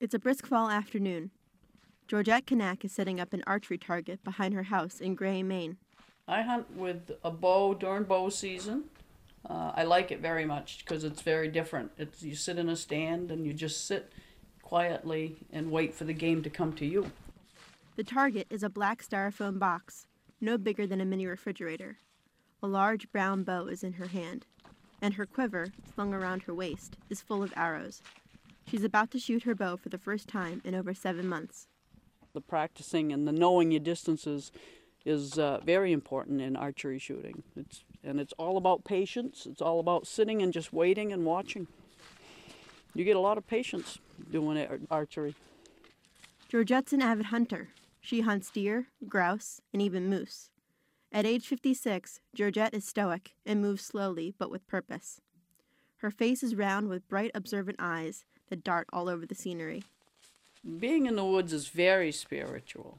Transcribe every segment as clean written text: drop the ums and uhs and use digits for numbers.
It's a brisk fall afternoon. Georgette Kanak is setting up an archery target behind her house in Gray, Maine. I hunt with a bow during bow season. I like it very much because it's very different. You sit in a stand and you just sit quietly and wait for the game to come to you. The target is a black styrofoam box, no bigger than a mini refrigerator. A large brown bow is in her hand, and her quiver, slung around her waist, is full of arrows. She's about to shoot her bow for the first time in over 7 months. The practicing and the knowing your distances is very important in archery shooting. It's all about patience. It's all about sitting and just waiting and watching. You get a lot of patience doing archery. Georgette's an avid hunter. She hunts deer, grouse, and even moose. At age 56, Georgette is stoic and moves slowly but with purpose. Her face is round with bright, observant eyes that dart all over the scenery. Being in the woods is very spiritual,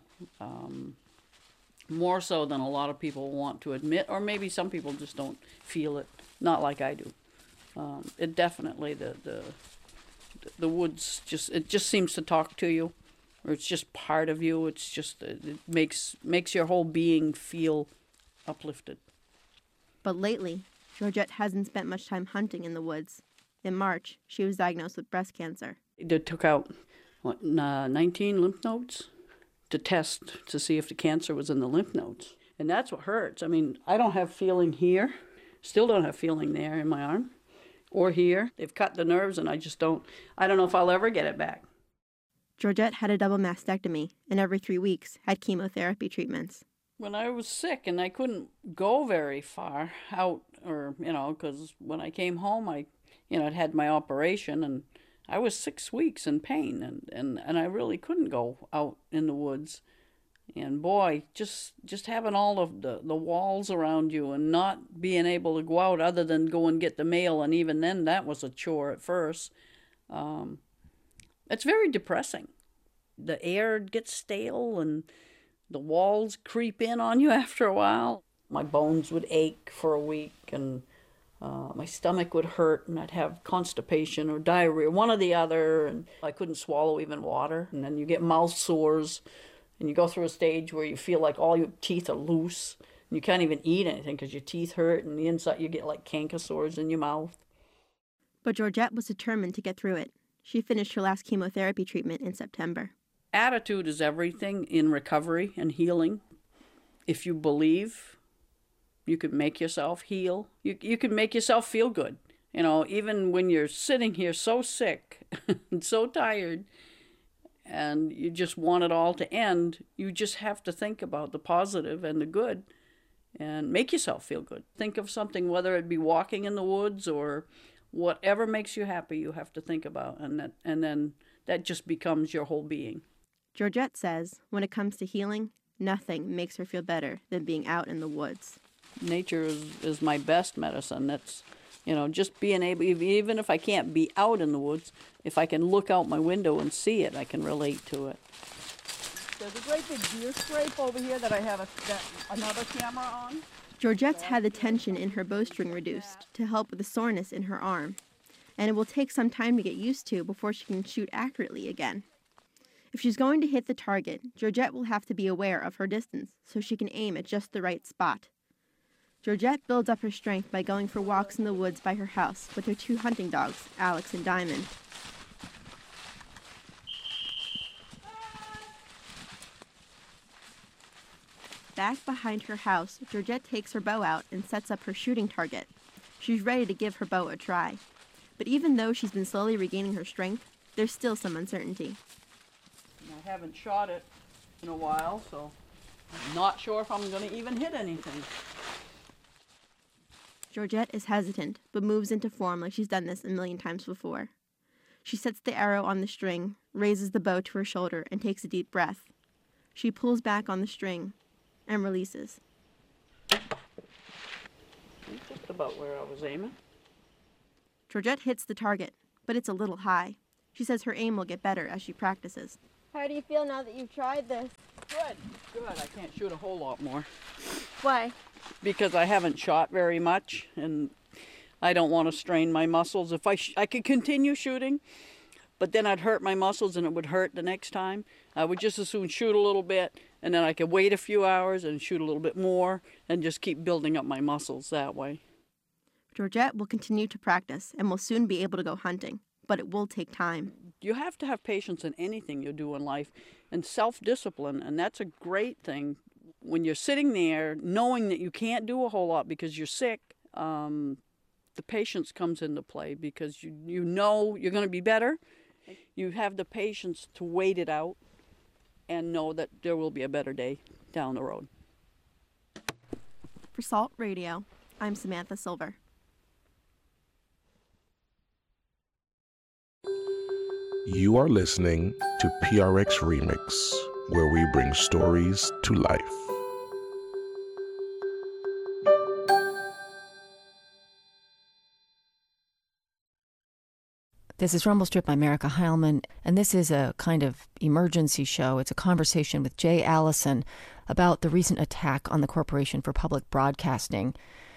more so than a lot of people want to admit, or maybe some people just don't feel it, not like I do. It definitely, the woods just seems to talk to you, or it's just part of you. It's just, it makes your whole being feel uplifted. But lately, Georgette hasn't spent much time hunting in the woods. In March, she was diagnosed with breast cancer. They took out 19 lymph nodes to test to see if the cancer was in the lymph nodes. And that's what hurts. I mean, I don't have feeling here, still don't have feeling there in my arm or here. They've cut the nerves and I don't know if I'll ever get it back. Georgette had a double mastectomy and every 3 weeks had chemotherapy treatments. When I was sick and I couldn't go very far out, or, because when I came home, I'd had my operation and I was 6 weeks in pain and I really couldn't go out in the woods. And boy, just having all of the walls around you and not being able to go out other than go and get the mail, and even then that was a chore at first. It's very depressing. The air gets stale and the walls creep in on you after a while. My bones would ache for a week and my stomach would hurt and I'd have constipation or diarrhea, one or the other, and I couldn't swallow even water. And then you get mouth sores and you go through a stage where you feel like all your teeth are loose and you can't even eat anything because your teeth hurt, and the inside you get like canker sores in your mouth. But Georgette was determined to get through it. She finished her last chemotherapy treatment in September. Attitude is everything in recovery and healing. If you believe, you can make yourself heal. You can make yourself feel good. Even when you're sitting here so sick and so tired and you just want it all to end, you just have to think about the positive and the good and make yourself feel good. Think of something, whether it be walking in the woods or whatever makes you happy, you have to think about, and then that just becomes your whole being. Georgette says when it comes to healing, nothing makes her feel better than being out in the woods. Nature is my best medicine. That's, just being able, even if I can't be out in the woods, if I can look out my window and see it, I can relate to it. There's a great big deer scrape over here that I have another camera on. Georgette's had the tension in her bowstring reduced to help with the soreness in her arm, and it will take some time to get used to before she can shoot accurately again. If she's going to hit the target, Georgette will have to be aware of her distance so she can aim at just the right spot. Georgette builds up her strength by going for walks in the woods by her house with her 2 hunting dogs, Alex and Diamond. Back behind her house, Georgette takes her bow out and sets up her shooting target. She's ready to give her bow a try. But even though she's been slowly regaining her strength, there's still some uncertainty. I haven't shot it in a while, so I'm not sure if I'm going to even hit anything. Georgette is hesitant, but moves into form like she's done this a million times before. She sets the arrow on the string, raises the bow to her shoulder, and takes a deep breath. She pulls back on the string and releases. Just about where I was aiming. Georgette hits the target, but it's a little high. She says her aim will get better as she practices. How do you feel now that you've tried this? Good. I can't shoot a whole lot more. Why? Because I haven't shot very much, and I don't want to strain my muscles. If I could continue shooting, but then I'd hurt my muscles and it would hurt the next time. I would just as soon shoot a little bit, and then I could wait a few hours and shoot a little bit more and just keep building up my muscles that way. Georgette will continue to practice and will soon be able to go hunting, but it will take time. You have to have patience in anything you do in life and self-discipline, and that's a great thing. When you're sitting there knowing that you can't do a whole lot because you're sick, the patience comes into play because you know you're going to be better. You have the patience to wait it out and know that there will be a better day down the road. For Salt Radio, I'm Samantha Silver. You are listening to PRX Remix, where we bring stories to life. This is Rumble Strip. I'm Erica Heilman, and this is a kind of emergency show. It's a conversation with Jay Allison about the recent attack on the Corporation for Public Broadcasting.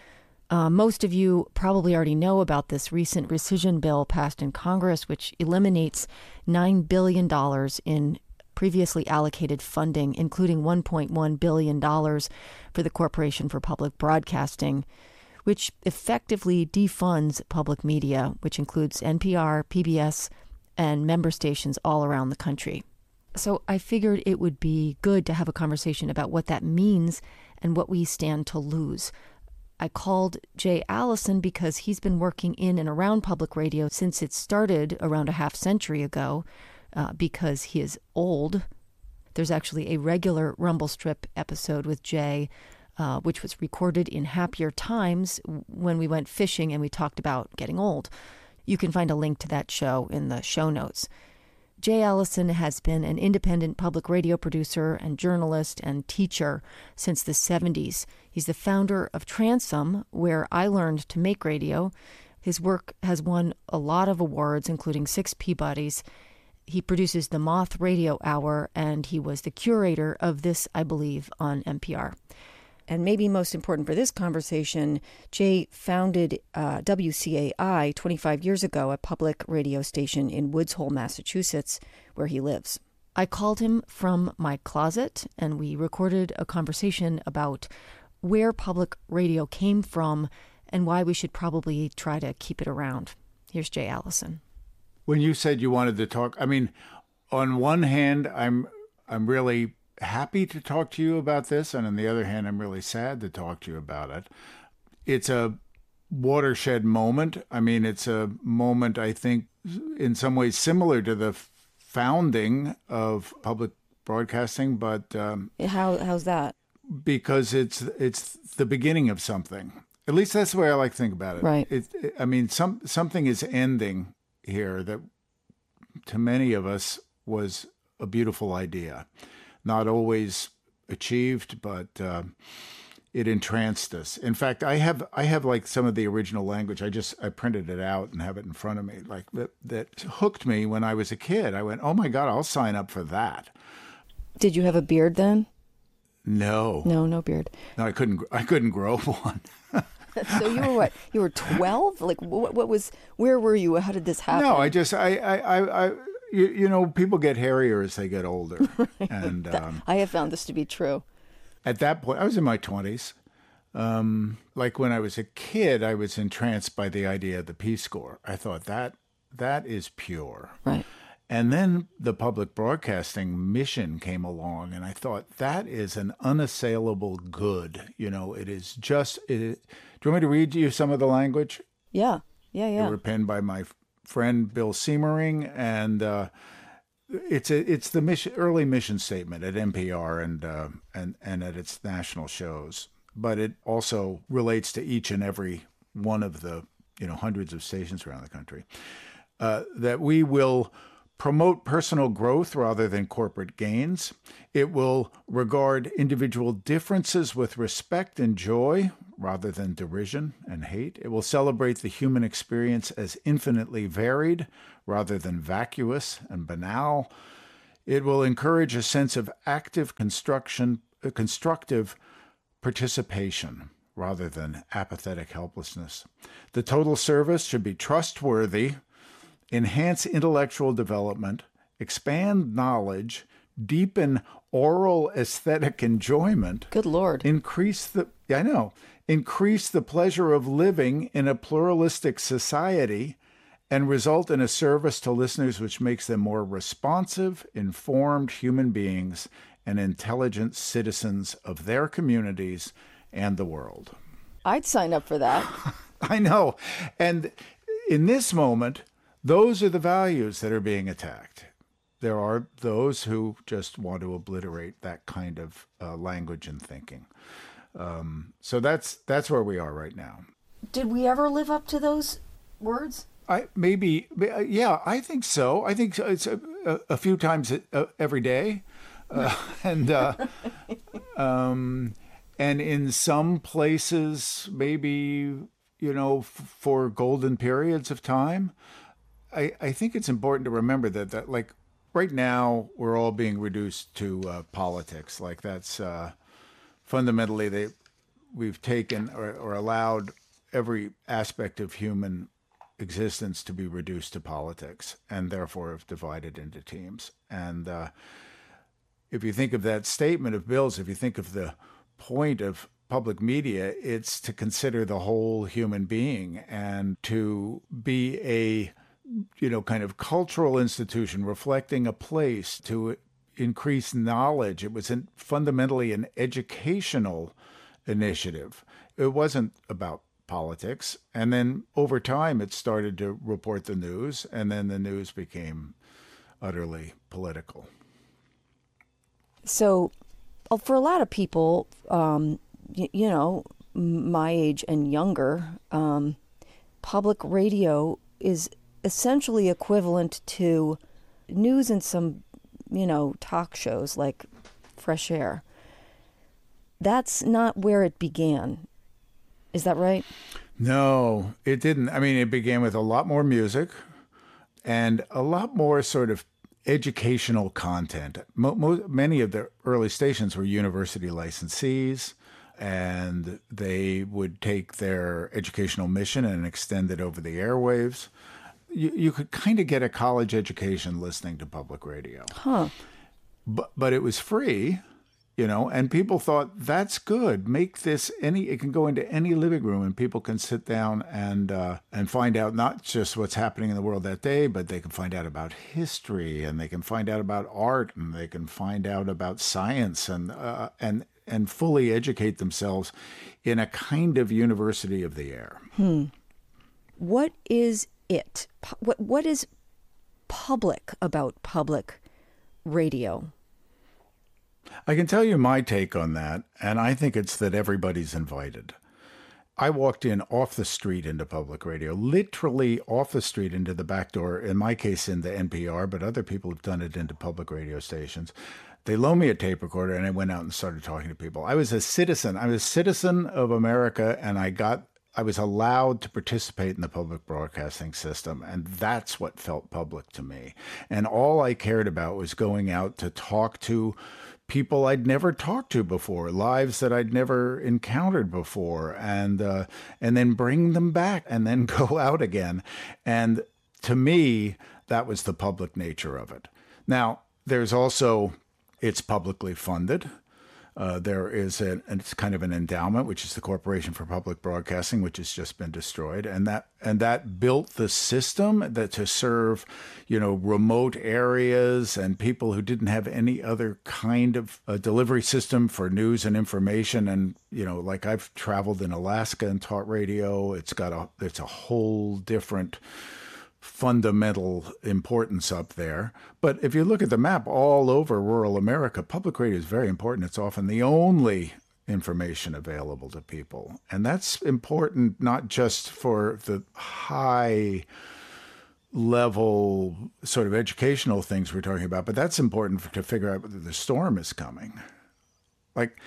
Most of you probably already know about this recent rescission bill passed in Congress, which eliminates $9 billion in previously allocated funding, including $1.1 billion for the Corporation for Public Broadcasting, which effectively defunds public media, which includes NPR, PBS, and member stations all around the country. So I figured it would be good to have a conversation about what that means and what we stand to lose. I called Jay Allison because he's been working in and around public radio since it started around a half century ago, because he is old. There's actually a regular Rumble Strip episode with Jay, which was recorded in happier times when we went fishing and we talked about getting old. You can find a link to that show in the show notes. Jay Allison has been an independent public radio producer and journalist and teacher since the 70s. He's the founder of Transom, where I learned to make radio. His work has won a lot of awards, including 6 Peabodys. He produces the Moth Radio Hour, and he was the curator of This, I Believe, on NPR. And maybe most important for this conversation, Jay founded WCAI 25 years ago, a public radio station in Woods Hole, Massachusetts, where he lives. I called him from my closet, and we recorded a conversation about where public radio came from and why we should probably try to keep it around. Here's Jay Allison. When you said you wanted to talk, I mean, on one hand, I'm really happy to talk to you about this, and on the other hand, I'm really sad to talk to you about it. It's a watershed moment. I mean, it's a moment, I think, in some ways similar to the founding of public broadcasting, but How's that? Because it's the beginning of something. At least that's the way I like to think about it. Right. I mean, something is ending here that, to many of us, was a beautiful idea. Not always achieved, but it entranced us. In fact, I have like some of the original language. I printed it out and have it in front of me. Like that hooked me when I was a kid. I went, oh my God, I'll sign up for that. Did you have a beard then? No. No beard. No, I couldn't grow one. So you were what? You were 12? Like what was? Where were you? How did this happen? No, You know, people get hairier as they get older. Right. And I have found this to be true. At that point, I was in my 20s. Like when I was a kid, I was entranced by the idea of the Peace Corps. I thought that is pure. Right. And then the public broadcasting mission came along, and I thought that is an unassailable good. You know, it is just. Do you want me to read you some of the language? Yeah. They were penned by my friend Bill Siemering, and it's the early mission statement at NPR and at its national shows. But it also relates to each and every one of the hundreds of stations around the country. That we will promote personal growth rather than corporate gains. It will regard individual differences with respect and joy rather than derision and hate. It will celebrate the human experience as infinitely varied rather than vacuous and banal. It will encourage a sense of active constructive participation rather than apathetic helplessness. The total service should be trustworthy enhance intellectual development, expand knowledge, deepen oral aesthetic enjoyment. Good Lord. Increase the pleasure of living in a pluralistic society, and result in a service to listeners which makes them more responsive, informed human beings and intelligent citizens of their communities and the world. I'd sign up for that. I know. And in this moment, those are the values that are being attacked. There are those who just want to obliterate that kind of language and thinking. So that's where we are right now. Did we ever live up to those words? I think so. I think it's a few times every day, and in some places, maybe for golden periods of time. I think it's important to remember that like right now we're all being reduced to politics. Like that's fundamentally we've taken or allowed every aspect of human existence to be reduced to politics, and therefore have divided into teams. And if you think of that statement of Bill's, if you think of the point of public media, it's to consider the whole human being and to be a kind of cultural institution reflecting a place to increase knowledge. It was fundamentally an educational initiative. It wasn't about politics. And then over time, it started to report the news, and then the news became utterly political. So for a lot of people, my age and younger, public radio is essentially equivalent to news and some, talk shows like Fresh Air. That's not where it began. Is that right? No, it didn't. I mean, it began with a lot more music and a lot more sort of educational content. Many of the early stations were university licensees, and they would take their educational mission and extend it over the airwaves. You could kind of get a college education listening to public radio. Huh. But it was free. And people thought, that's good. Make this it can go into any living room and people can sit down and find out not just what's happening in the world that day, but they can find out about history, and they can find out about art, and they can find out about science, and fully educate themselves in a kind of university of the air. What is it? What is public about public radio? I can tell you my take on that, and I think it's that everybody's invited. I walked in off the street into public radio, literally off the street into the back door, in my case into NPR, but other people have done it into public radio stations. They loaned me a tape recorder, and I went out and started talking to people. I was a citizen. I was a citizen of America, and I was allowed to participate in the public broadcasting system, and that's what felt public to me. And all I cared about was going out to talk to people I'd never talked to before, lives that I'd never encountered before, and then bring them back and then go out again. And to me, that was the public nature of it. Now, there's also, it's publicly funded. There is it's kind of an endowment, which is the Corporation for Public Broadcasting, which has just been destroyed, and that built the system that to serve, remote areas and people who didn't have any other kind of delivery system for news and information. And like I've traveled in Alaska and taught radio. It's a whole different fundamental importance up there. But if you look at the map all over rural America, public radio is very important. It's often the only information available to people. And that's important not just for the high level sort of educational things we're talking about, but that's important to figure out whether the storm is coming. Like,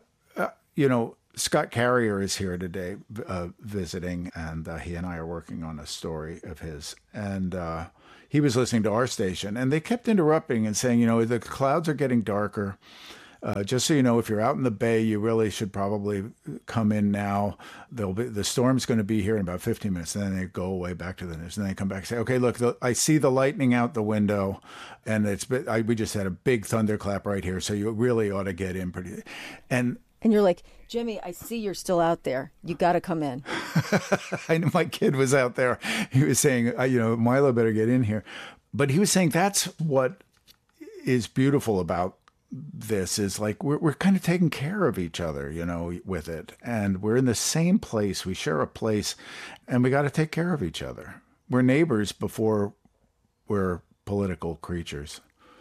Scott Carrier is here today visiting, and he and I are working on a story of his. And he was listening to our station, and they kept interrupting and saying, the clouds are getting darker. Just so you know, if you're out in the Bay, you really should probably come in now. The storm's going to be here in about 15 minutes. And then they go away back to the news. And then they come back and say, okay, look, I see the lightning out the window. And we just had a big thunderclap right here. So you really ought to get in pretty. And you're like, Jimmy, I see you're still out there. You got to come in. I know my kid was out there. He was saying, Milo better get in here. But he was saying that's what is beautiful about this is like we're kind of taking care of each other, with it. And we're in the same place. We share a place and we got to take care of each other. We're neighbors before we're political creatures.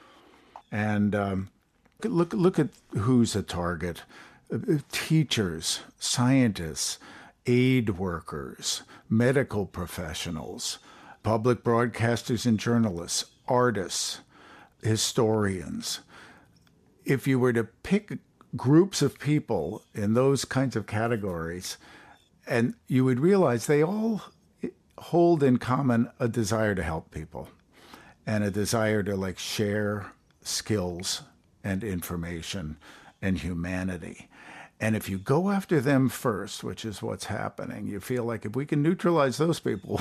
And look at who's a target. Teachers, scientists, aid workers, medical professionals, public broadcasters and journalists, artists, historians. If you were to pick groups of people in those kinds of categories, and you would realize they all hold in common a desire to help people and a desire to share skills and information and humanity. And if you go after them first, which is what's happening, you feel like if we can neutralize those people,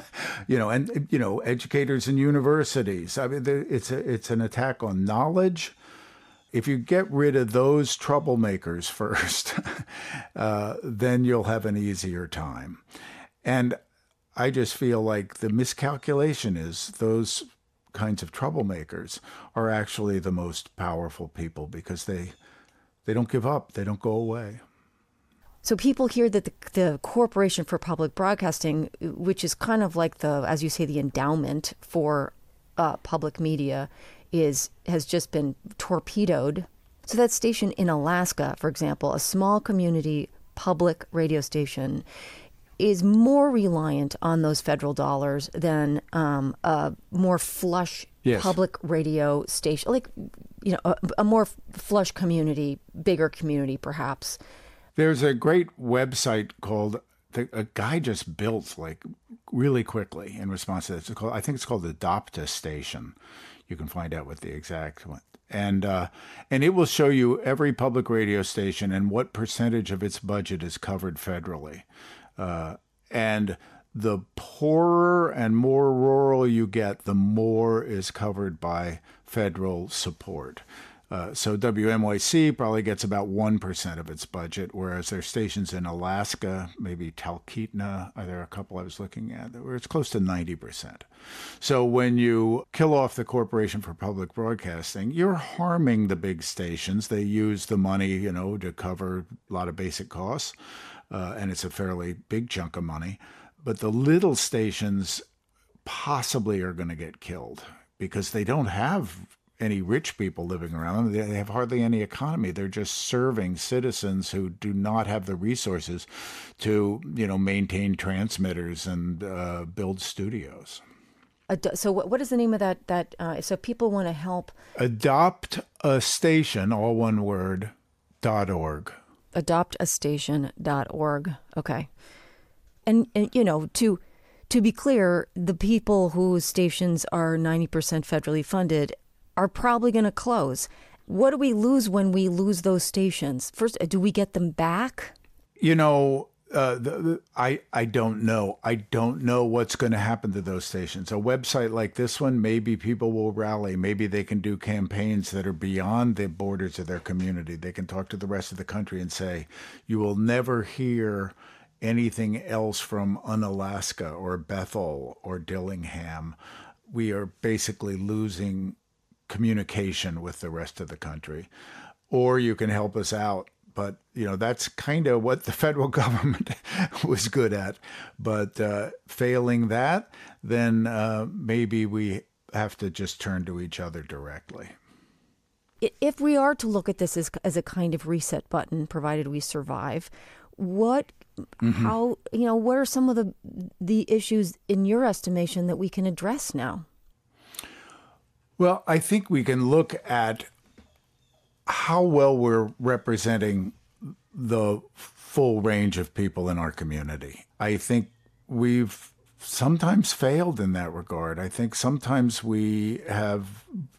educators and universities, I mean, it's an attack on knowledge. If you get rid of those troublemakers first, then you'll have an easier time. And I just feel like the miscalculation is those kinds of troublemakers are actually the most powerful people because they don't give up. They don't go away. So people hear that the Corporation for Public Broadcasting, which is kind of like as you say, the endowment for public media, has just been torpedoed. So that station in Alaska, for example, a small community public radio station, is more reliant on those federal dollars than a more flush public radio station, a more flush community, bigger community, perhaps. There's a great website called a guy just built really quickly in response to this. I think it's called Adopt a Station. You can find out what the exact one. And it will show you every public radio station and what percentage of its budget is covered federally. And the poorer and more rural you get, the more is covered by federal support. So WNYC probably gets about 1% of its budget, whereas there are stations in Alaska, maybe Talkeetna, there are a couple I was looking at, where it's close to 90%. So when you kill off the Corporation for Public Broadcasting, you're harming the big stations. They use the money, to cover a lot of basic costs, and it's a fairly big chunk of money. But the little stations possibly are going to get killed because they don't have any rich people living around them. They have hardly any economy. They're just serving citizens who do not have the resources to, maintain transmitters and build studios. So what is the name of that? So people want to help. Adopt a Station, all one word, .org. Adoptastation.org. Okay. And to be clear, the people whose stations are 90% federally funded are probably going to close. What do we lose when we lose those stations? First, do we get them back? I don't know. I don't know what's going to happen to those stations. A website like this one, maybe people will rally. Maybe they can do campaigns that are beyond the borders of their community. They can talk to the rest of the country and say, you will never hear anything else from Unalaska or Bethel or Dillingham. We are basically losing communication with the rest of the country. Or you can help us out. But, that's kind of what the federal government was good at. But failing that, then maybe we have to just turn to each other directly. If we are to look at this as a kind of reset button, provided we survive, what are some of the issues in your estimation that we can address now? Well, I think we can look at how well we're representing the full range of people in our community. I think we've sometimes failed in that regard. I think sometimes we have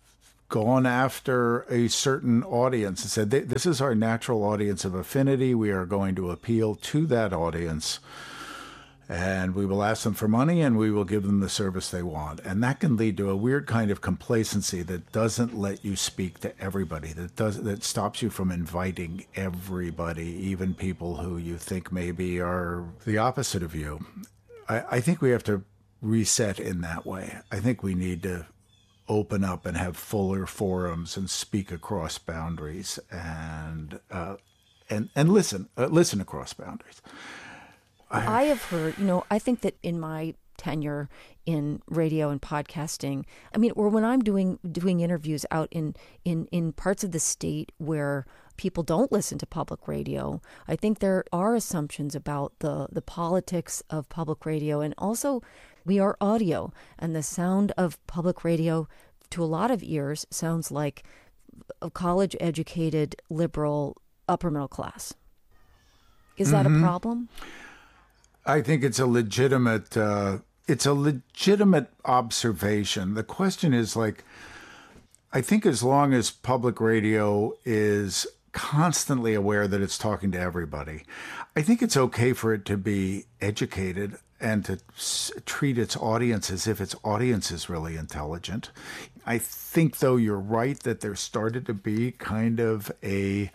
gone after a certain audience and said, this is our natural audience of affinity. We are going to appeal to that audience. And we will ask them for money, and we will give them the service they want. And that can lead to a weird kind of complacency that doesn't let you speak to everybody, that stops you from inviting everybody, even people who you think maybe are the opposite of you. I think we have to reset in that way. I think we need to open up and have fuller forums and speak across boundaries and listen across boundaries. I have heard, I think that in my tenure in radio and podcasting, or when I'm doing interviews out in parts of the state where people don't listen to public radio, I think there are assumptions about the politics of public radio. And also, we are audio, and the sound of public radio to a lot of ears sounds like a college-educated, liberal, upper middle class. Is that a problem? I think it's a legitimate observation. The question is, I think as long as public radio is constantly aware that it's talking to everybody, I think it's okay for it to be educated and to treat its audience as if its audience is really intelligent. I think, though, you're right that there started to be kind of a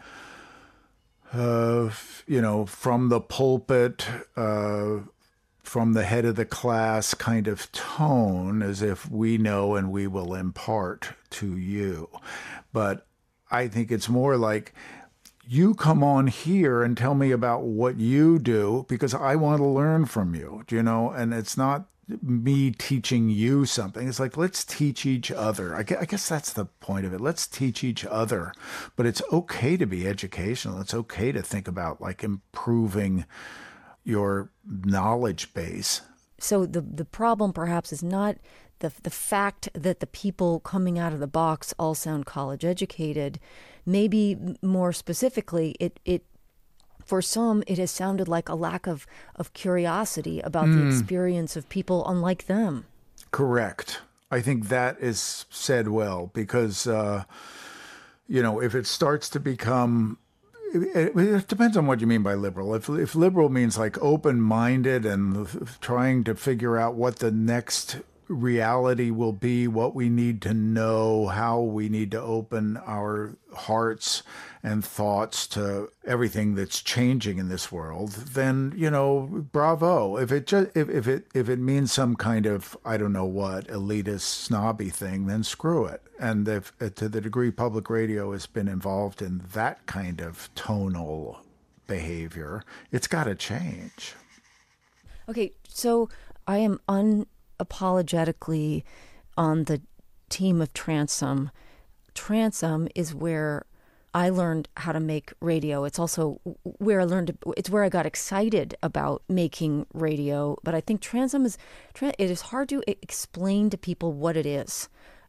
from the pulpit, from the head of the class kind of tone, as if we know and we will impart to you. But I think it's more like, you come on here and tell me about what you do because I want to learn from you, and it's not me teaching you something. It's like, let's teach each other. I guess that's the point of it. Let's teach each other. But it's okay to be educational. It's okay to think about improving your knowledge base. So the problem perhaps is not the fact that the people coming out of the box all sound college educated. Maybe more specifically, it for some, it has sounded like a lack of curiosity about the experience of people unlike them. Correct. I think that is said well, because, if it starts to become, it depends on what you mean by liberal. If liberal means open-minded and trying to figure out what the next reality will be, what we need to know, how we need to open our hearts and thoughts to everything that's changing in this world, then, bravo. If it means some kind of, I don't know what, elitist, snobby thing, then screw it. And if to the degree public radio has been involved in that kind of tonal behavior, it's got to change. Okay, so I am unapologetically on the team of Transom. Transom is where I learned how to make radio. It's also where it's where I got excited about making radio. But I think Transom it is hard to explain to people what it is.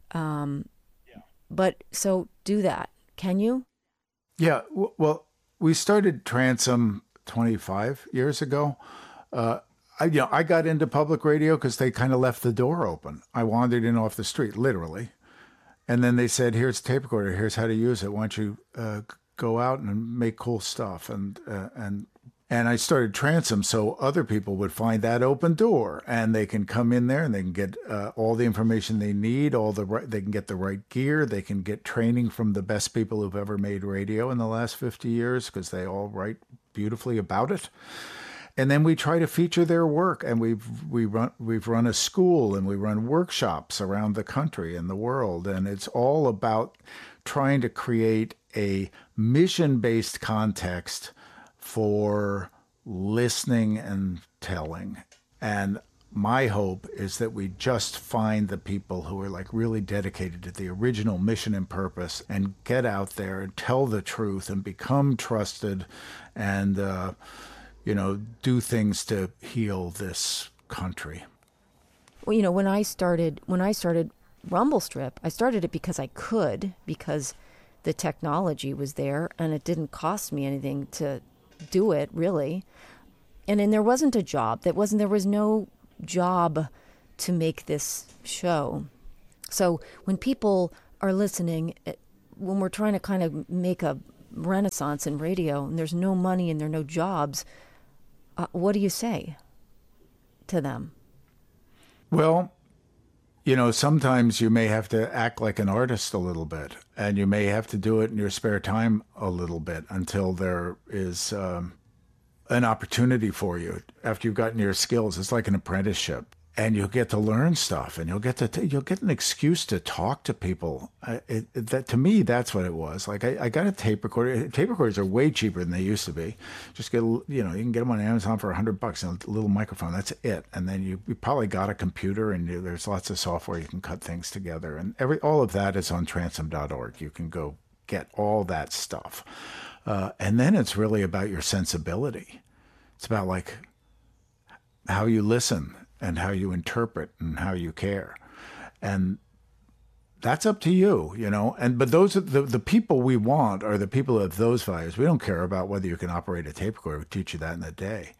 But so do that. Can you? Yeah. Well, we started Transom 25 years ago. I got into public radio because they kind of left the door open. I wandered in off the street, literally. And then they said, here's a tape recorder. Here's how to use it. Why don't you go out and make cool stuff? And I started Transom so other people would find that open door, and they can come in there and they can get all the information they need. They can get the right gear. They can get training from the best people who've ever made radio in the last 50 years because they all write beautifully about it. And then we try to feature their work, and we've run a school, and we run workshops around the country and the world, and it's all about trying to create a mission-based context for listening and telling. And my hope is that we just find the people who are really dedicated to the original mission and purpose and get out there and tell the truth and become trusted and do things to heal this country. Well, when I started Rumble Strip, I started it because because the technology was there and it didn't cost me anything to do it, really. And then there wasn't a job. There was no job to make this show. So when people are listening, when we're trying to kind of make a renaissance in radio and there's no money and there are no jobs, what do you say to them? Well, sometimes you may have to act like an artist a little bit, and you may have to do it in your spare time a little bit until there is an opportunity for you. After you've gotten your skills, it's like an apprenticeship, and you'll get to learn stuff, and you'll get an excuse to talk to people. To me, that's what it was. Like I got a tape recorder. Tape recorders are way cheaper than they used to be. Just get, you can get them on Amazon for $100 and a little microphone. That's it. And then you probably got a computer, and there's lots of software you can cut things together. And all of that is on transom.org. You can go get all that stuff. And then it's really about your sensibility. It's about like how you listen and how you interpret and how you care. And that's up to you, but those are the people we want are the people of those values. We don't care about whether you can operate a tape recorder. We teach you that in a day.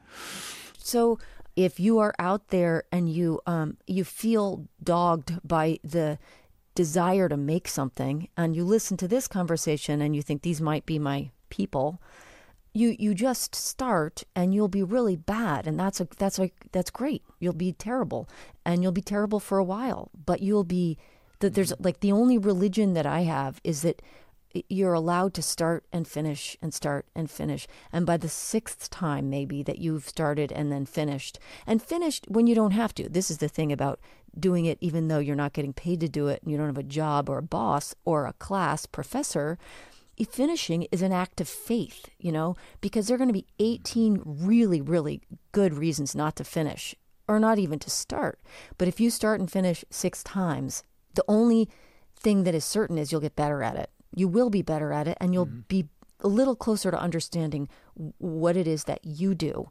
So if you are out there and you feel dogged by the desire to make something, and you listen to this conversation and you think these might be my people, you just start and you'll be really bad, and that's great. You'll be terrible, and you'll be terrible for a while, but you'll be there's like the only religion that I have is that you're allowed to start and finish and start and finish, and by the 6th time maybe that you've started and then finished when you don't have to. This is the thing about doing it even though you're not getting paid to do it and you don't have a job or a boss or a class professor. Finishing is an act of faith, because there are going to be 18 really, really good reasons not to finish or not even to start. But if you start and finish 6 times, the only thing that is certain is you'll get better at it. You will be better at it, and you'll be a little closer to understanding what it is that you do.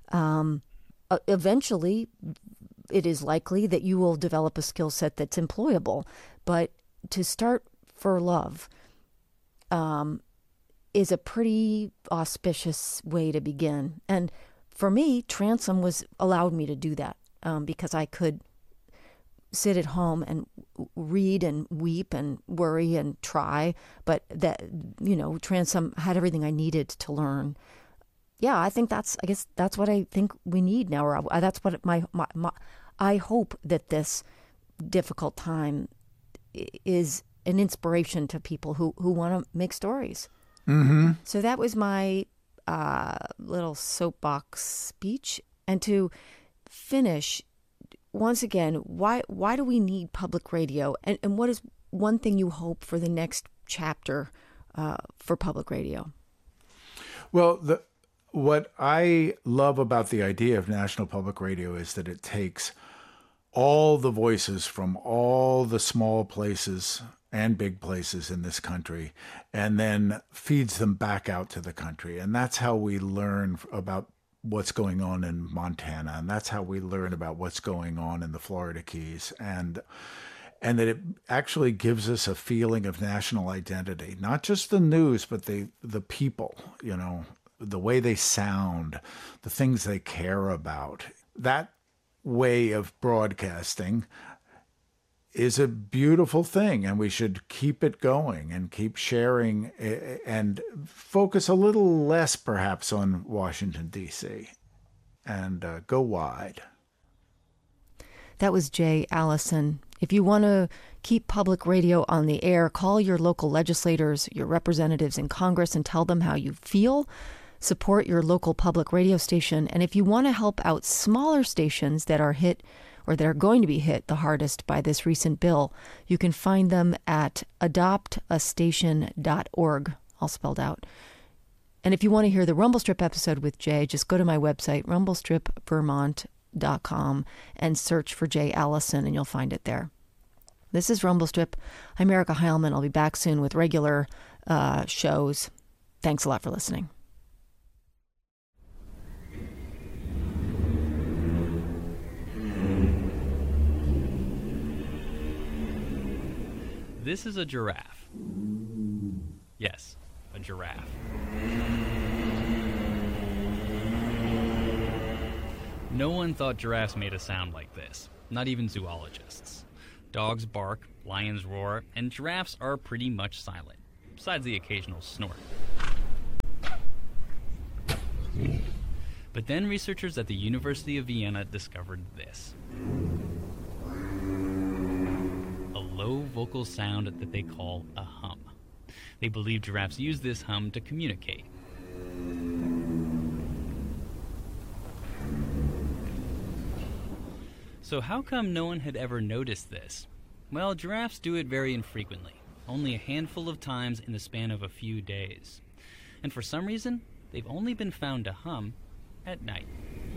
Eventually, it is likely that you will develop a skill set that's employable. But to start for love is a pretty auspicious way to begin. And for me, Transom allowed me to do that because I could sit at home and read and weep and worry and try. But that, Transom had everything I needed to learn. Yeah, I guess that's what I think we need now. Or that's what I hope that this difficult time is an inspiration to people who want to make stories. Mm-hmm. So that was my little soapbox speech. And to finish, once again, why do we need public radio? And what is one thing you hope for the next chapter for public radio? Well, what I love about the idea of National Public Radio is that it takes all the voices from all the small places and big places in this country, and then feeds them back out to the country. And that's how we learn about what's going on in Montana, and that's how we learn about what's going on in the Florida Keys, and that it actually gives us a feeling of national identity, not just the news, but the people, the way they sound, the things they care about. That way of broadcasting is a beautiful thing, and we should keep it going and keep sharing and focus a little less perhaps on Washington, D.C. and go wide. That was Jay Allison. If you want to keep public radio on the air, call your local legislators, your representatives in Congress, and tell them how you feel. Support your local public radio station. And if you want to help out smaller stations that are hit or that are going to be hit the hardest by this recent bill, you can find them at adoptastation.org, all spelled out. And if you want to hear the Rumble Strip episode with Jay, just go to my website, rumblestripvermont.com, and search for Jay Allison, and you'll find it there. This is Rumble Strip. I'm Erica Heilman. I'll be back soon with regular shows. Thanks a lot for listening. This is a giraffe. Yes, a giraffe. No one thought giraffes made a sound like this, not even zoologists. Dogs bark, lions roar, and giraffes are pretty much silent, besides the occasional snort. But then researchers at the University of Vienna discovered this. A low vocal sound that they call a hum. They believe giraffes use this hum to communicate. So how come no one had ever noticed this? Well, giraffes do it very infrequently, only a handful of times in the span of a few days. And for some reason, they've only been found to hum at night.